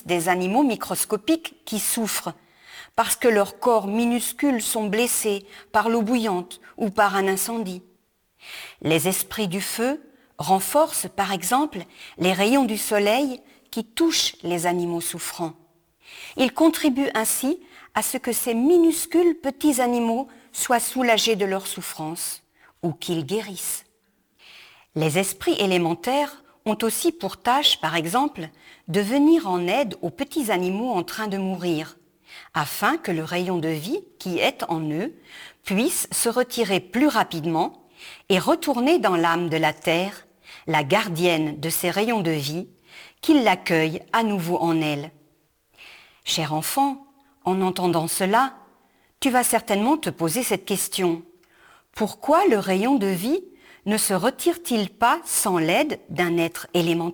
des animaux microscopiques qui souffrent parce que leurs corps minuscules sont blessés par l'eau bouillante ou par un incendie. Les esprits du feu renforcent par exemple les rayons du soleil qui touchent les animaux souffrants. Ils contribuent ainsi à ce que ces minuscules petits animaux soient soulagés de leur souffrance ou qu'ils guérissent. Les esprits élémentaires ont aussi pour tâche, par exemple, de venir en aide aux petits animaux en train de mourir, afin que le rayon de vie qui est en eux puisse se retirer plus rapidement et retourner dans l'âme de la terre, la gardienne de ces rayons de vie, qu'il l'accueille à nouveau en elle. Cher enfant, en entendant cela, tu vas certainement te poser cette question. Pourquoi le rayon de vie ne se retire-t-il pas sans l'aide d'un être élémentaire ?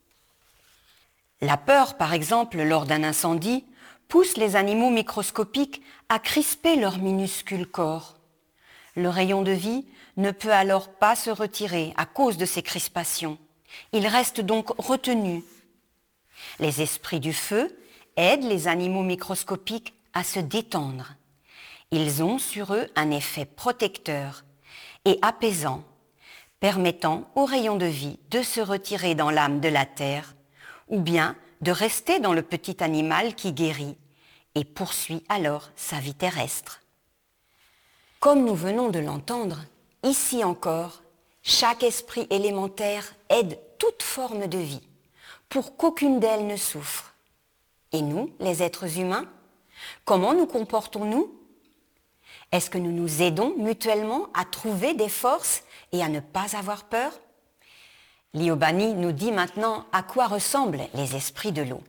La peur, par exemple, lors d'un incendie, pousse les animaux microscopiques à crisper leur minuscule corps. Le rayon de vie ne peut alors pas se retirer à cause de ces crispations. Il reste donc retenu. Les esprits du feu aident les animaux microscopiques à se détendre. Ils ont sur eux un effet protecteur et apaisant, permettant au rayon de vie de se retirer dans l'âme de la terre ou bien de rester dans le petit animal qui guérit et poursuit alors sa vie terrestre. Comme nous venons de l'entendre, ici encore, chaque esprit élémentaire aide toute forme de vie pour qu'aucune d'elles ne souffre. Et nous, les êtres humains, comment nous comportons-nous ? Est-ce que nous nous aidons mutuellement à trouver des forces et à ne pas avoir peur ? Liobani nous dit maintenant à quoi ressemblent les esprits de l'eau.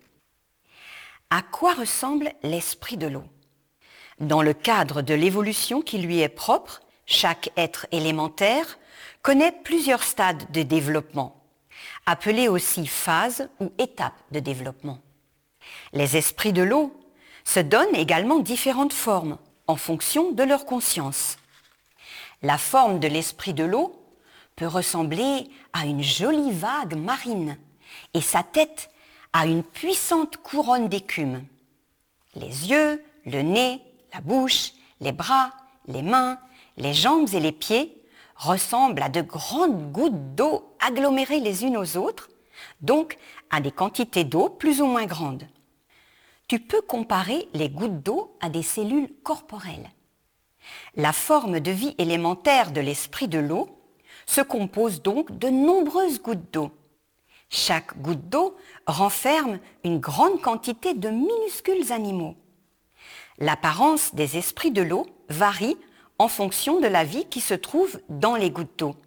À quoi ressemble l'esprit de l'eau ? Dans le cadre de l'évolution qui lui est propre, chaque être élémentaire connaît plusieurs stades de développement, appelés aussi phases ou étapes de développement. Les esprits de l'eau se donnent également différentes formes en fonction de leur conscience. La forme de l'esprit de l'eau peut ressembler à une jolie vague marine et sa tête à une puissante couronne d'écume. Les yeux, le nez, la bouche, les bras, les mains, les jambes et les pieds ressemblent à de grandes gouttes d'eau agglomérées les unes aux autres, donc à des quantités d'eau plus ou moins grandes. Tu peux comparer les gouttes d'eau à des cellules corporelles. La forme de vie élémentaire de l'esprit de l'eau se compose donc de nombreuses gouttes d'eau. Chaque goutte d'eau renferme une grande quantité de minuscules animaux. L'apparence des esprits de l'eau varie en fonction de la vie qui se trouve dans les gouttes d'eau.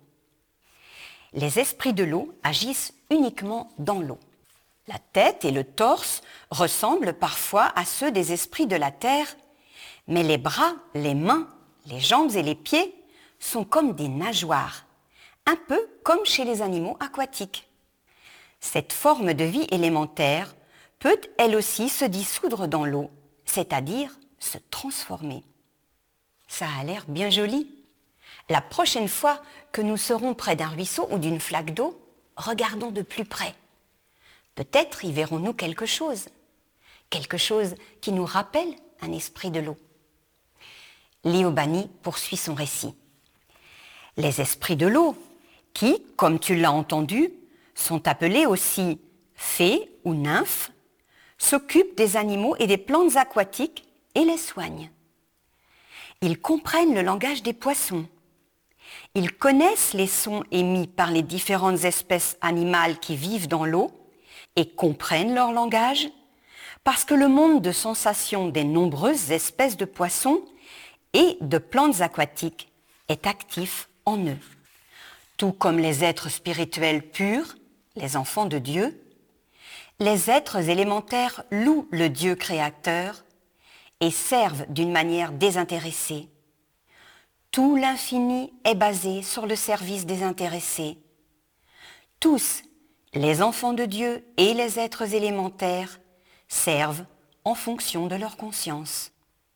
Les esprits de l'eau agissent uniquement dans l'eau. La tête et le torse ressemblent parfois à ceux des esprits de la terre, mais les bras, les mains, les jambes et les pieds sont comme des nageoires, un peu comme chez les animaux aquatiques. Cette forme de vie élémentaire peut elle aussi se dissoudre dans l'eau, c'est-à-dire se transformer. Ça a l'air bien joli. La prochaine fois que nous serons près d'un ruisseau ou d'une flaque d'eau, regardons de plus près. Peut-être y verrons-nous quelque chose qui nous rappelle un esprit de l'eau. Liobani poursuit son récit. Les esprits de l'eau, qui, comme tu l'as entendu, sont appelés aussi fées ou nymphes, s'occupent des animaux et des plantes aquatiques et les soignent. Ils comprennent le langage des poissons. Ils connaissent les sons émis par les différentes espèces animales qui vivent dans l'eau et comprennent leur langage parce que le monde de sensations des nombreuses espèces de poissons et de plantes aquatiques est actif en eux. Tout comme les êtres spirituels purs, les enfants de Dieu, les êtres élémentaires louent le Dieu créateur et servent d'une manière désintéressée. Tout l'infini est basé sur le service désintéressé. Tous, les enfants de Dieu et les êtres élémentaires, servent en fonction de leur conscience.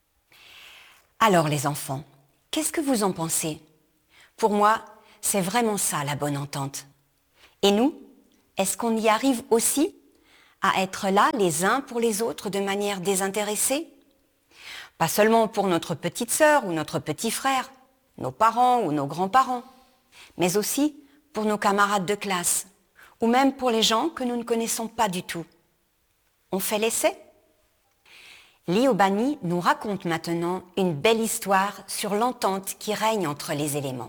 Alors les enfants, qu'est-ce que vous en pensez ? Pour moi, c'est vraiment ça la bonne entente. Et nous, est-ce qu'on y arrive aussi à être là les uns pour les autres de manière désintéressée? Pas seulement pour notre petite sœur ou notre petit frère, nos parents ou nos grands-parents, mais aussi pour nos camarades de classe, ou même pour les gens que nous ne connaissons pas du tout. On fait l'essai? Lio Bani nous raconte maintenant une belle histoire sur l'entente qui règne entre les éléments.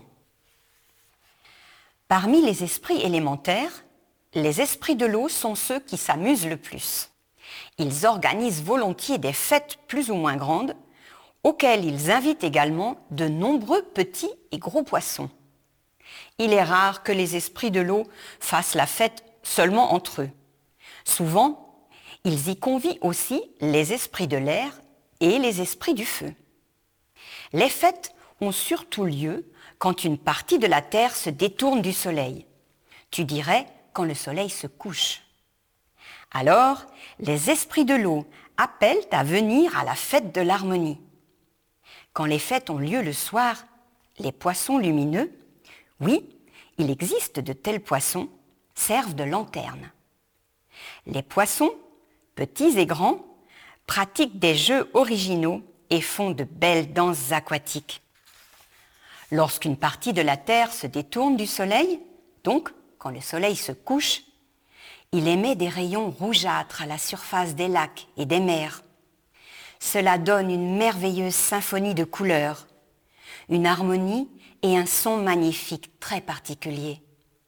Parmi les esprits élémentaires, les esprits de l'eau sont ceux qui s'amusent le plus. Ils organisent volontiers des fêtes plus ou moins grandes, auxquelles ils invitent également de nombreux petits et gros poissons. Il est rare que les esprits de l'eau fassent la fête seulement entre eux. Souvent, ils y convient aussi les esprits de l'air et les esprits du feu. Les fêtes ont surtout lieu quand une partie de la terre se détourne du soleil. Tu dirais quand le soleil se couche. Alors, les esprits de l'eau appellent à venir à la fête de l'harmonie. Quand les fêtes ont lieu le soir, les poissons lumineux, oui, il existe de tels poissons, servent de lanterne. Les poissons, petits et grands, pratiquent des jeux originaux et font de belles danses aquatiques. Lorsqu'une partie de la terre se détourne du soleil, donc quand le soleil se couche, il émet des rayons rougeâtres à la surface des lacs et des mers. Cela donne une merveilleuse symphonie de couleurs, une harmonie et un son magnifique très particulier.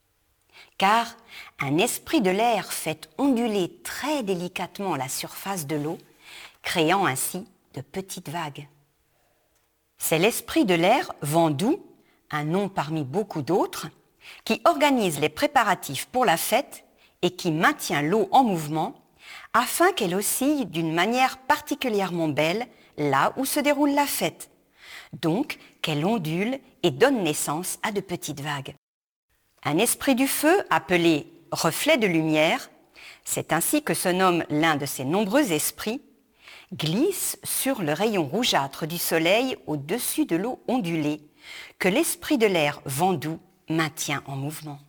Car un esprit de l'air fait onduler très délicatement la surface de l'eau, créant ainsi de petites vagues. C'est l'esprit de l'air Vandou, un nom parmi beaucoup d'autres, qui organise les préparatifs pour la fête et qui maintient l'eau en mouvement afin qu'elle oscille d'une manière particulièrement belle là où se déroule la fête, donc qu'elle ondule et donne naissance à de petites vagues. Un esprit du feu appelé reflet de lumière, c'est ainsi que se nomme l'un de ces nombreux esprits, glisse sur le rayon rougeâtre du soleil au-dessus de l'eau ondulée que l'esprit de l'air Vandou maintient en mouvement.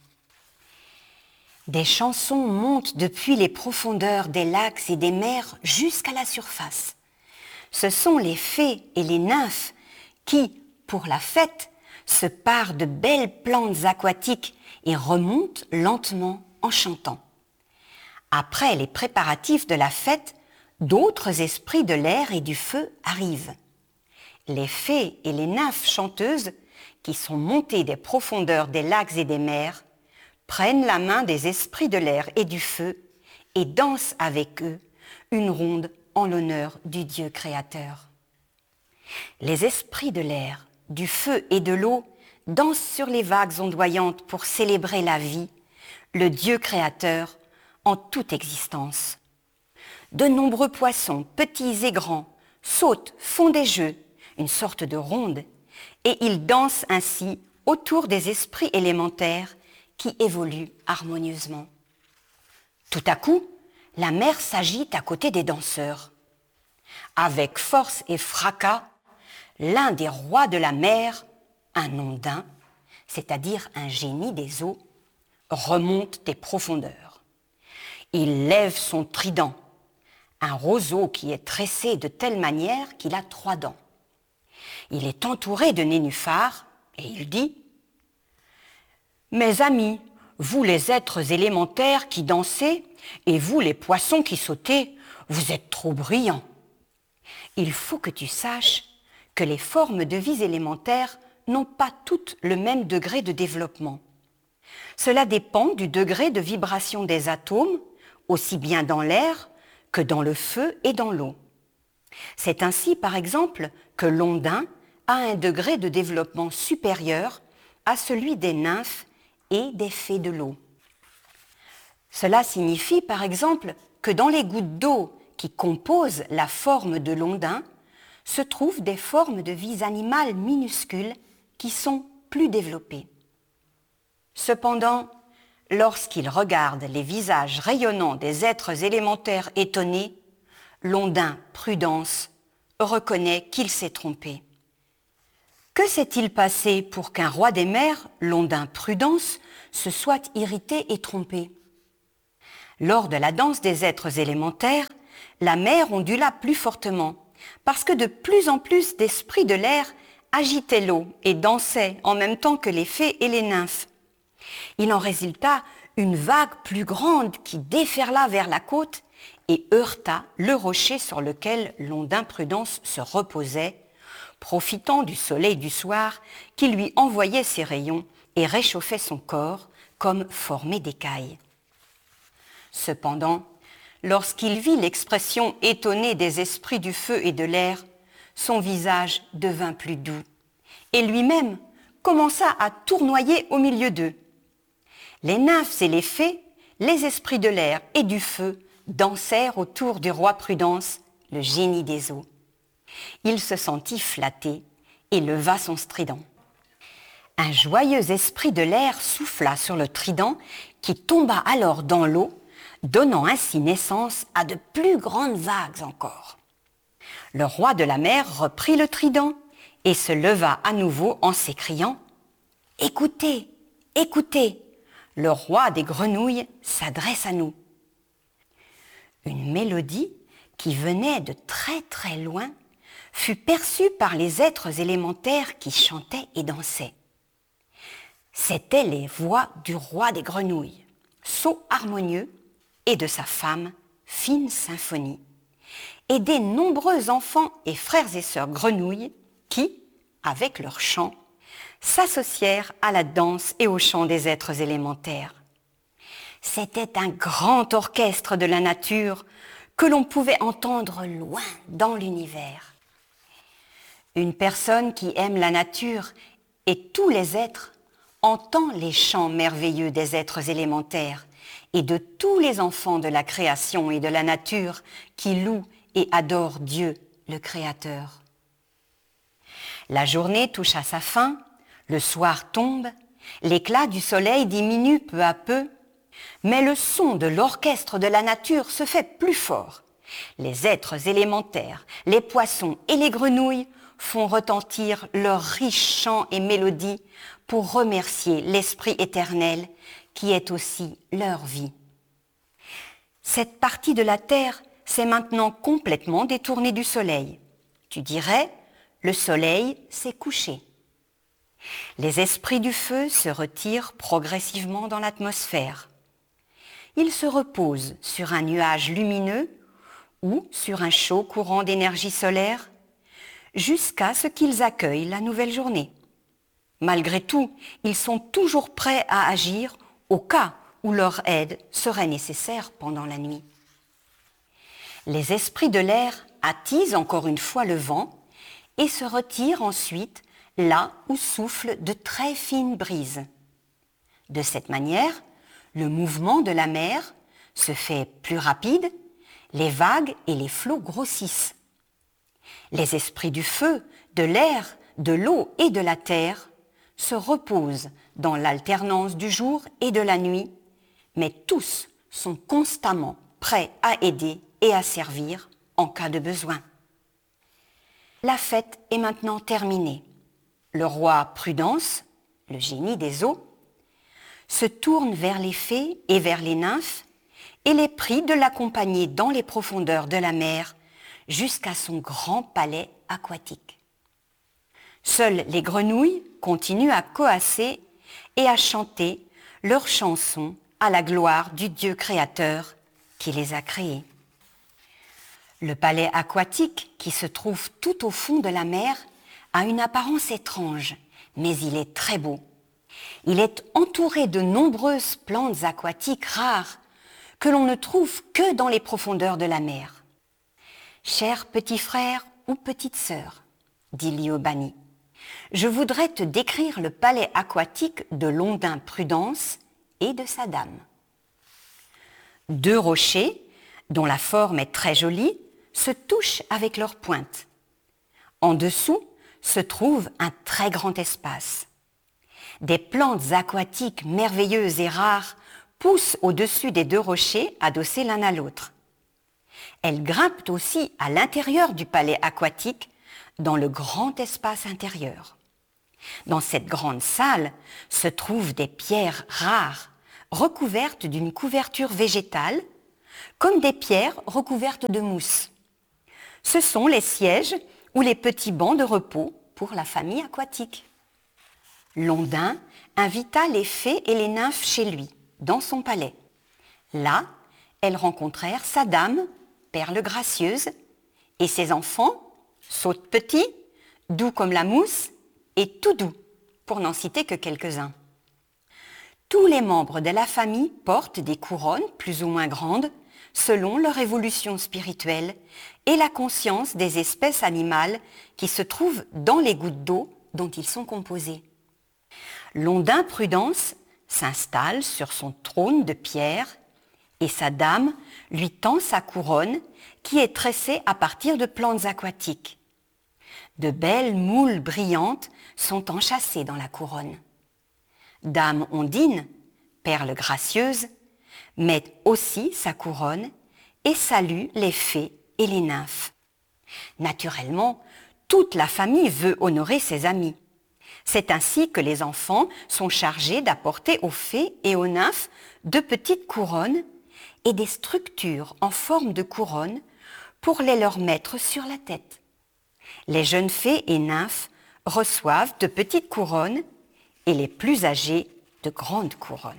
Des chansons montent depuis les profondeurs des lacs et des mers jusqu'à la surface. Ce sont les fées et les nymphes qui, pour la fête, se parent de belles plantes aquatiques et remontent lentement en chantant. Après les préparatifs de la fête, d'autres esprits de l'air et du feu arrivent. Les fées et les nymphes chanteuses, qui sont montées des profondeurs des lacs et des mers, prennent la main des esprits de l'air et du feu et dansent avec eux une ronde en l'honneur du Dieu créateur. Les esprits de l'air, du feu et de l'eau dansent sur les vagues ondoyantes pour célébrer la vie, le Dieu créateur en toute existence. De nombreux poissons, petits et grands, sautent, font des jeux, une sorte de ronde, et ils dansent ainsi autour des esprits élémentaires qui évoluent harmonieusement. Tout à coup, la mer s'agite à côté des danseurs. Avec force et fracas, l'un des rois de la mer, un ondin, c'est-à-dire un génie des eaux, remonte des profondeurs. Il lève son trident, un roseau qui est tressé de telle manière qu'il a 3 dents. Il est entouré de nénuphars et il dit « Mes amis, vous les êtres élémentaires qui dansez et vous les poissons qui sautez, vous êtes trop bruyants. Il faut que tu saches que les formes de vie élémentaires n'ont pas toutes le même degré de développement. Cela dépend du degré de vibration des atomes, aussi bien dans l'air que dans le feu et dans l'eau. C'est ainsi, par exemple, que l'ondin a un degré de développement supérieur à celui des nymphes et des fées de l'eau. Cela signifie, par exemple, que dans les gouttes d'eau qui composent la forme de l'ondin se trouvent des formes de vie animales minuscules qui sont plus développées. Cependant, lorsqu'il regarde les visages rayonnants des êtres élémentaires étonnés, l'ondin Prudence reconnaît qu'il s'est trompé. Que s'est-il passé pour qu'un roi des mers, l'ondin Prudence, se soit irrité et trompé? Lors de la danse des êtres élémentaires, la mer ondula plus fortement, parce que de plus en plus d'esprits de l'air agitaient l'eau et dansaient en même temps que les fées et les nymphes. Il en résulta une vague plus grande qui déferla vers la côte et heurta le rocher sur lequel l'ondin Prudence se reposait, profitant du soleil du soir qui lui envoyait ses rayons et réchauffait son corps comme formé d'écailles. Cependant, lorsqu'il vit l'expression étonnée des esprits du feu et de l'air, son visage devint plus doux, et lui-même commença à tournoyer au milieu d'eux. Les nymphes et les fées, les esprits de l'air et du feu dansèrent autour du roi Prudence, le génie des eaux. Il se sentit flatté et leva son strident. Un joyeux esprit de l'air souffla sur le trident qui tomba alors dans l'eau, donnant ainsi naissance à de plus grandes vagues encore. Le roi de la mer reprit le trident et se leva à nouveau en s'écriant « Écoutez, écoutez, le roi des grenouilles s'adresse à nous. » Une mélodie qui venait de très très loin fut perçue par les êtres élémentaires qui chantaient et dansaient. C'étaient les voix du roi des grenouilles, sot harmonieux, et de sa femme, fine symphonie, et des nombreux enfants et frères et sœurs grenouilles qui, avec leur chant, s'associèrent à la danse et au chant des êtres élémentaires. C'était un grand orchestre de la nature que l'on pouvait entendre loin dans l'univers. Une personne qui aime la nature et tous les êtres entend les chants merveilleux des êtres élémentaires et de tous les enfants de la création et de la nature qui louent et adorent Dieu, le Créateur. La journée touche à sa fin, le soir tombe, l'éclat du soleil diminue peu à peu, mais le son de l'orchestre de la nature se fait plus fort. Les êtres élémentaires, les poissons et les grenouilles font retentir leurs riches chants et mélodies pour remercier l'Esprit éternel qui est aussi leur vie. Cette partie de la terre s'est maintenant complètement détournée du soleil. Tu dirais, le soleil s'est couché. Les esprits du feu se retirent progressivement dans l'atmosphère. Ils se reposent sur un nuage lumineux ou sur un chaud courant d'énergie solaire jusqu'à ce qu'ils accueillent la nouvelle journée. Malgré tout, ils sont toujours prêts à agir au cas où leur aide serait nécessaire pendant la nuit. Les esprits de l'air attisent encore une fois le vent et se retirent ensuite là où soufflent de très fines brises. De cette manière, le mouvement de la mer se fait plus rapide, les vagues et les flots grossissent. Les esprits du feu, de l'air, de l'eau et de la terre se reposent dans l'alternance du jour et de la nuit, mais tous sont constamment prêts à aider et à servir en cas de besoin. La fête est maintenant terminée. Le roi Prudence, le génie des eaux, se tourne vers les fées et vers les nymphes et les prie de l'accompagner dans les profondeurs de la mer jusqu'à son grand palais aquatique. Seules les grenouilles continuent à coasser et à chanter leurs chansons à la gloire du Dieu créateur qui les a créés. Le palais aquatique, qui se trouve tout au fond de la mer, a une apparence étrange, mais il est très beau. Il est entouré de nombreuses plantes aquatiques rares que l'on ne trouve que dans les profondeurs de la mer. « Cher petit frère ou petite sœur, dit Lyobani, je voudrais te décrire le palais aquatique de l'ondin Prudence et de sa dame. Deux rochers, dont la forme est très jolie, se touchent avec leurs pointes. En dessous se trouve un très grand espace. Des plantes aquatiques merveilleuses et rares poussent au-dessus des deux rochers adossés l'un à l'autre. Elles grimpent aussi à l'intérieur du palais aquatique, dans le grand espace intérieur. Dans cette grande salle se trouvent des pierres rares, recouvertes d'une couverture végétale, comme des pierres recouvertes de mousse. Ce sont les sièges ou les petits bancs de repos pour la famille aquatique. Londin invita les fées et les nymphes chez lui, dans son palais. Là, elles rencontrèrent sa dame, Perle gracieuse, et ses enfants, Saute-Petit, Doux comme la mousse et Tout doux, pour n'en citer que quelques-uns. Tous les membres de la famille portent des couronnes plus ou moins grandes, selon leur évolution spirituelle et la conscience des espèces animales qui se trouvent dans les gouttes d'eau dont ils sont composés. Londin Prudence s'installe sur son trône de pierre et sa dame lui tend sa couronne qui est tressée à partir de plantes aquatiques. De belles moules brillantes sont enchâssées dans la couronne. Dame Ondine, Perle gracieuse, met aussi sa couronne et salue les fées et les nymphes. Naturellement, toute la famille veut honorer ses amis. C'est ainsi que les enfants sont chargés d'apporter aux fées et aux nymphes de petites couronnes et des structures en forme de couronne pour les leur mettre sur la tête. Les jeunes fées et nymphes reçoivent de petites couronnes et les plus âgés de grandes couronnes.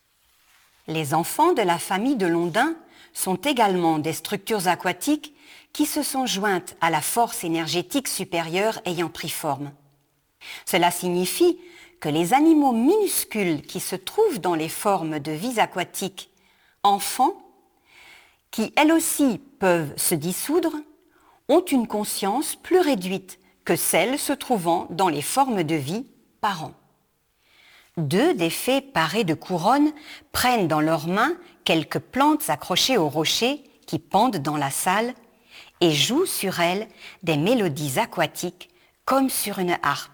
Les enfants de la famille de Londin sont également des structures aquatiques qui se sont jointes à la force énergétique supérieure ayant pris forme. Cela signifie que les animaux minuscules qui se trouvent dans les formes de vies aquatiques, enfants, qui elles aussi peuvent se dissoudre, ont une conscience plus réduite que celles se trouvant dans les formes de vie, parents. Deux des fées parées de couronnes prennent dans leurs mains quelques plantes accrochées aux rochers qui pendent dans la salle et jouent sur elles des mélodies aquatiques comme sur une harpe.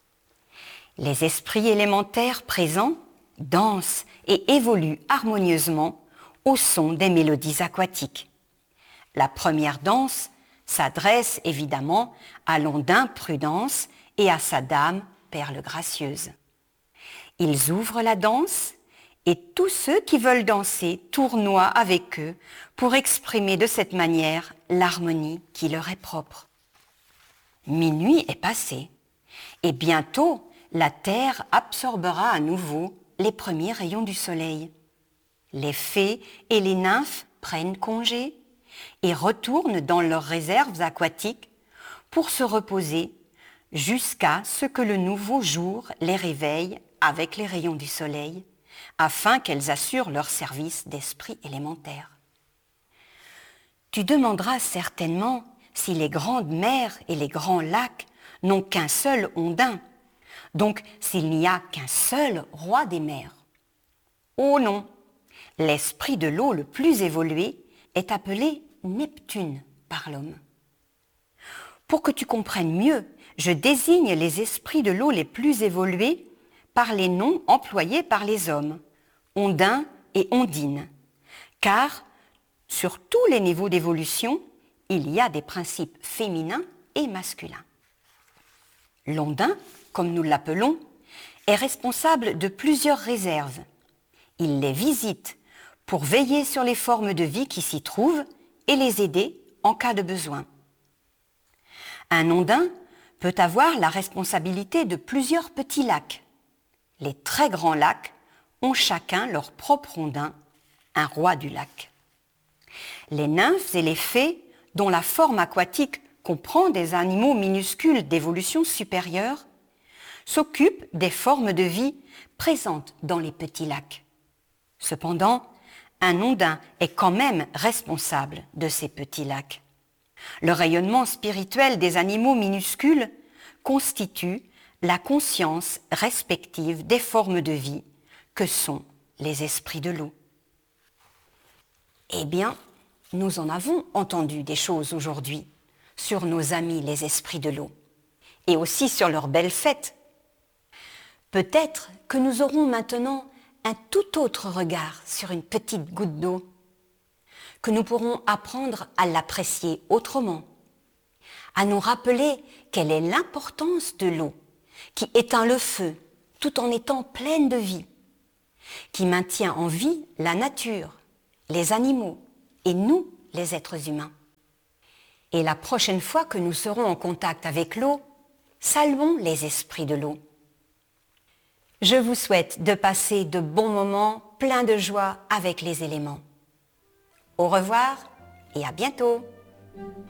Les esprits élémentaires présents dansent et évoluent harmonieusement au son des mélodies aquatiques. La première danse s'adresse évidemment à Londin Prudence et à sa dame Perle gracieuse. Ils ouvrent la danse et tous ceux qui veulent danser tournoient avec eux pour exprimer de cette manière l'harmonie qui leur est propre. Minuit est passé et bientôt la terre absorbera à nouveau les premiers rayons du soleil. Les fées et les nymphes prennent congé et retournent dans leurs réserves aquatiques pour se reposer jusqu'à ce que le nouveau jour les réveille avec les rayons du soleil, afin qu'elles assurent leur service d'esprit élémentaire. Tu demanderas certainement si les grandes mers et les grands lacs n'ont qu'un seul Ondin, donc s'il n'y a qu'un seul roi des mers. Oh non, l'esprit de l'eau le plus évolué est appelé Neptune par l'homme. Pour que tu comprennes mieux, je désigne les esprits de l'eau les plus évolués par les noms employés par les hommes, Ondin et Ondine, car sur tous les niveaux d'évolution, il y a des principes féminins et masculins. L'Ondin, comme nous l'appelons, est responsable de plusieurs réserves. Il les visite pour veiller sur les formes de vie qui s'y trouvent et les aider en cas de besoin. Un Ondin peut avoir la responsabilité de plusieurs petits lacs. Les très grands lacs ont chacun leur propre Ondin, un roi du lac. Les nymphes et les fées, dont la forme aquatique comprend des animaux minuscules d'évolution supérieure, s'occupent des formes de vie présentes dans les petits lacs. Cependant, un Ondin est quand même responsable de ces petits lacs. Le rayonnement spirituel des animaux minuscules constitue la conscience respective des formes de vie que sont les esprits de l'eau. Eh bien, nous en avons entendu des choses aujourd'hui sur nos amis les esprits de l'eau et aussi sur leurs belles fêtes. Peut-être que nous aurons maintenant un tout autre regard sur une petite goutte d'eau, que nous pourrons apprendre à l'apprécier autrement, à nous rappeler quelle est l'importance de l'eau qui éteint le feu tout en étant pleine de vie, qui maintient en vie la nature, les animaux et nous, les êtres humains. Et la prochaine fois que nous serons en contact avec l'eau, saluons les esprits de l'eau. Je vous souhaite de passer de bons moments pleins de joie avec les éléments. Au revoir et à bientôt.